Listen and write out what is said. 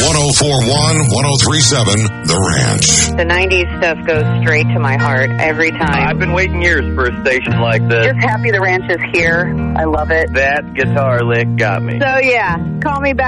1041, 1037, The Ranch. The 90s stuff goes straight to my heart every time. I've been waiting years for a station like this. Just happy the ranch is here. I love it. That guitar lick got me. So yeah, call me back.